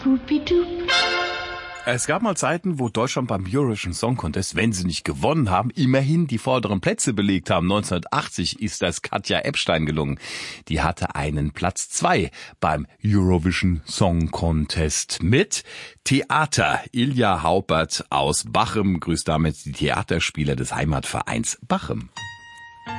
Es gab mal Zeiten, wo Deutschland beim Eurovision Song Contest, wenn sie nicht gewonnen haben, immerhin die vorderen Plätze belegt haben. 1980 ist das Katja Epstein gelungen. Die hatte einen Platz 2 beim Eurovision Song Contest mit Theater. Ilja Haupert aus Bachem grüßt damit die Theaterspieler des Heimatvereins Bachem.